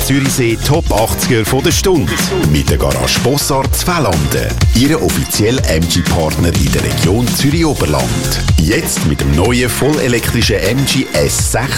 Zürichsee Top 80er von der Stunde. Mit der Garage Bossart Zfälanden. Ihre offizielle MG-Partner in der Region Zürich-Oberland. Jetzt mit dem neuen vollelektrischen MG S6